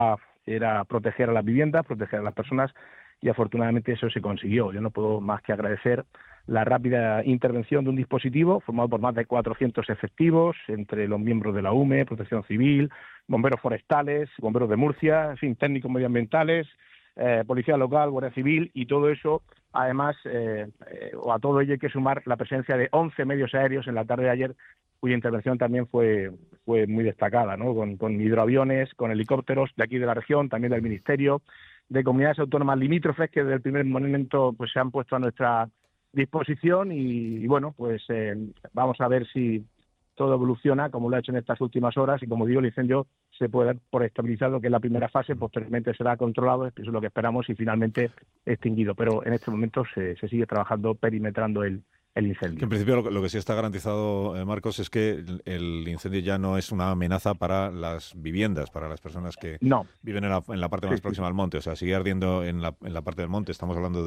era proteger a las viviendas, proteger a las personas, y afortunadamente eso se consiguió. Yo no puedo más que agradecer la rápida intervención de un dispositivo formado por más de 400 efectivos, entre los miembros de la UME, Protección Civil, bomberos forestales, bomberos de Murcia, en fin, técnicos medioambientales, policía local, Guardia Civil, y todo eso, además, a todo ello hay que sumar la presencia de 11 medios aéreos en la tarde de ayer, cuya intervención también fue muy destacada, ¿no? Con hidroaviones, con helicópteros de aquí de la región, también del Ministerio, de comunidades autónomas limítrofes que desde el primer momento pues se han puesto a nuestra disposición y bueno, pues vamos a ver si todo evoluciona como lo ha hecho en estas últimas horas y, como digo, el incendio se puede dar por estabilizado, que es la primera fase, posteriormente será controlado, eso es lo que esperamos, y finalmente extinguido. Pero en este momento se sigue trabajando perimetrando el incendio. Que en principio lo que sí está garantizado, Marcos, es que el incendio ya no es una amenaza para las viviendas, para las personas que viven en la parte más próxima al monte. O sea, sigue ardiendo en la parte del monte. Estamos hablando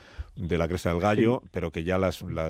de la Cresta del Gallo, pero que ya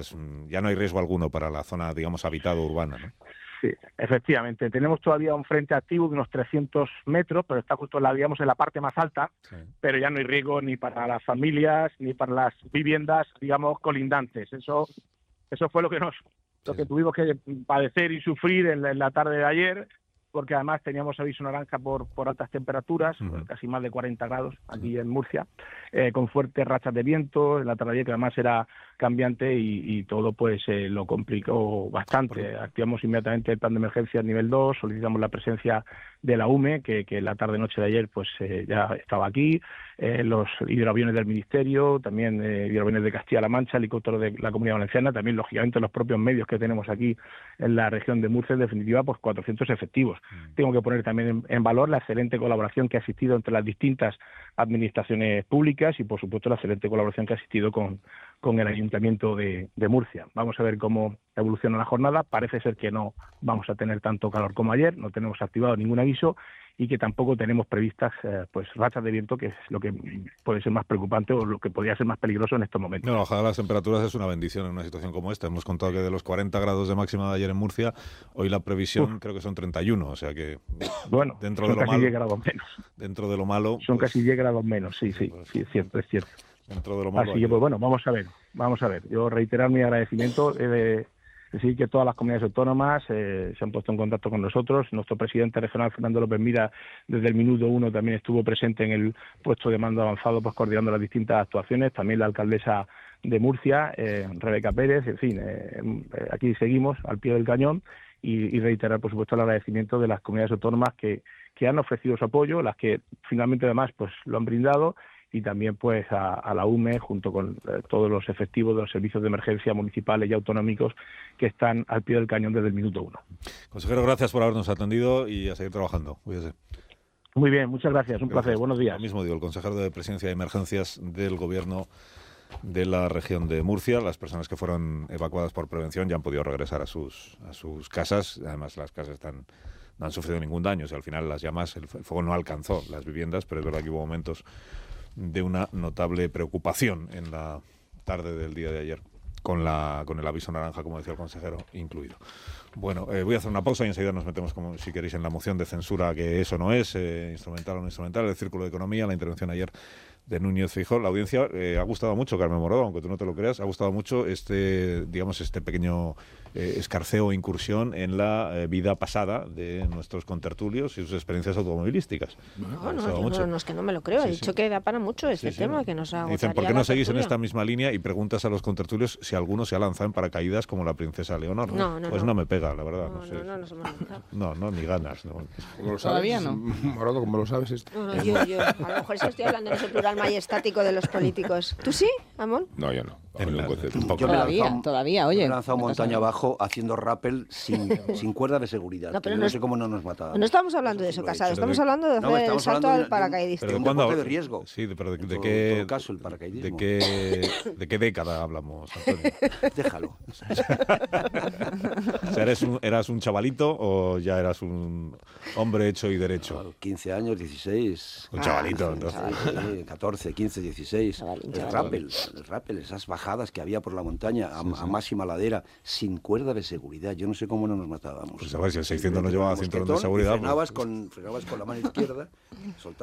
ya no hay riesgo alguno para la zona, digamos, habitada urbana, ¿no? Sí, efectivamente. Tenemos todavía un frente activo de unos 300 metros, pero está justo digamos, en la parte más alta, pero ya no hay riesgo ni para las familias ni para las viviendas, digamos, colindantes. Eso fue lo que tuvimos que padecer y sufrir en la tarde de ayer, porque además teníamos aviso naranja por altas temperaturas, casi más de 40 grados aquí en Murcia, con fuertes rachas de viento en la tarde de ayer, que además era cambiante y todo pues lo complicó bastante. Activamos inmediatamente el plan de emergencia a nivel 2, solicitamos la presencia de la UME, que la tarde-noche de ayer pues ya estaba aquí, los hidroaviones del Ministerio, también hidroaviones de Castilla-La Mancha, helicópteros de la Comunidad Valenciana, también lógicamente los propios medios que tenemos aquí en la región de Murcia, en definitiva pues 400 efectivos. Tengo que poner también en valor la excelente colaboración que ha existido entre las distintas administraciones públicas y por supuesto la excelente colaboración que ha existido con el Ayuntamiento de Murcia. Vamos a ver cómo evoluciona la jornada. Parece ser que no vamos a tener tanto calor como ayer, no tenemos activado ningún aviso y que tampoco tenemos previstas pues rachas de viento, que es lo que puede ser más preocupante o lo que podría ser más peligroso en estos momentos. No, la bajada de las temperaturas es una bendición en una situación como esta. Hemos contado que de los 40 grados de máxima de ayer en Murcia, hoy la previsión creo que son 31, o sea que bueno, dentro son de lo casi malo, 10 grados menos. Dentro de lo malo, son pues, casi 10 grados menos, sí, es cierto. Dentro de lo malo. Así que pues bueno, vamos a ver. Yo reiterar mi agradecimiento de decir que todas las comunidades autónomas se han puesto en contacto con nosotros. Nuestro presidente regional, Fernando López Mira, desde el minuto 1 también estuvo presente en el puesto de mando avanzado, pues coordinando las distintas actuaciones. También la alcaldesa de Murcia, Rebeca Pérez, en fin, aquí seguimos al pie del cañón y reiterar, por supuesto, el agradecimiento de las comunidades autónomas que han ofrecido su apoyo, las que finalmente además pues lo han brindado, y también pues a la UME, junto con todos los efectivos de los servicios de emergencia municipales y autonómicos que están al pie del cañón desde el minuto 1. Consejero, gracias por habernos atendido y a seguir trabajando. Cuídese. Muy bien, muchas gracias, un placer, buenos días. Lo mismo digo, el consejero de Presidencia y Emergencias del Gobierno de la región de Murcia. Las personas que fueron evacuadas por prevención ya han podido regresar a sus casas. Además, las casas no han sufrido ningún daño. O sea, al final las llamas, el fuego no alcanzó las viviendas, pero es verdad que hubo momentos de una notable preocupación en la tarde del día de ayer, con el aviso naranja, como decía el consejero, incluido. Bueno, voy a hacer una pausa y enseguida nos metemos, como si queréis, en la moción de censura, que eso no es, instrumental o no instrumental, el Círculo de Economía, la intervención ayer de Núñez Feijóo. La audiencia ha gustado mucho, Carmen Morado, aunque tú no te lo creas, ha gustado mucho este pequeño escarceo o incursión en la vida pasada de nuestros contertulios y sus experiencias automovilísticas. No, es que no me lo creo, he dicho que da para mucho este tema, que nos ha Dicen, ¿por qué no seguís en esta misma línea? Y preguntas a los contertulios si alguno se ha lanzado en paracaídas como la princesa Leonor. No me pega, la verdad. No nos hemos lanzado. No, ni ganas. No. Todavía no. Morado, ¿cómo lo sabes esto? Yo. A lo mejor es que estoy hablando en ese plural majestático de los políticos. ¿Tú sí, Amón? No, yo no. Todavía, oye. Me he lanzado montaña abajo haciendo rappel sin cuerda de seguridad. No sé cómo no nos mataban. No estamos hablando de eso, Casado. Estamos hablando de hacer el salto al paracaidismo. ¿De un deporte de riesgo? Sí, pero ¿de qué? En todo caso, el paracaidismo. ¿De qué década hablamos, Antonio? Déjalo. O sea, ¿eras un chavalito o ya eras un hombre hecho y derecho? 15 años, 16. Un chavalito, entonces. 14, 15, 16. El rappel, esas bajadas bajadas que había por la montaña a máxima ladera, sin cuerda de seguridad. Yo no sé cómo no nos matábamos. Pues a ver, si el 600 no llevaba cinturón de seguridad... Frenabas con la mano izquierda, soltabas